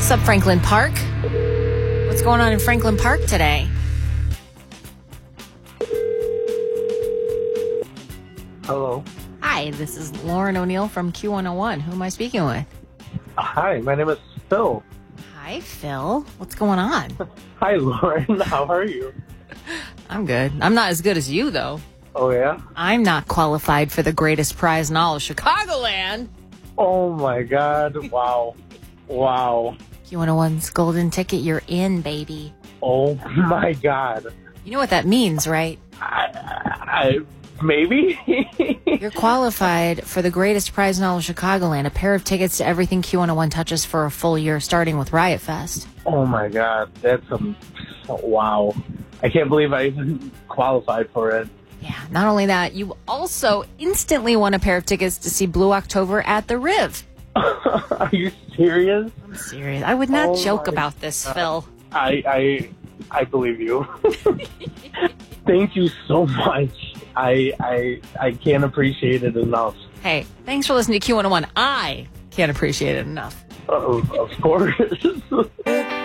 What's up, Franklin Park? What's going on in Franklin Park today? Hello. Hi, this is Lauren O'Neill from Q101. Who am I speaking with? Hi, my name is Phil. Hi, Phil. What's going on? Hi, Lauren. How are you? I'm good. I'm not as good as you, though. Oh, yeah? I'm not qualified for the greatest prize in all of Chicagoland. Oh, my God. Wow. Wow. Q101's golden ticket. You're in, baby. Oh, my God. You know what that means, right? Maybe? You're qualified for the greatest prize in all of Chicagoland, a pair of tickets to everything Q101 touches for a full year, starting with Riot Fest. Oh, my God. That's wow. I can't believe I even qualified for it. Yeah, not only that, you also instantly won a pair of tickets to see Blue October at the Riv. Are you serious? I'm serious. I would not joke about this, Phil. I believe you. Thank you so much. I can't appreciate it enough. Hey, thanks for listening to Q101. I can't appreciate it enough. Of course.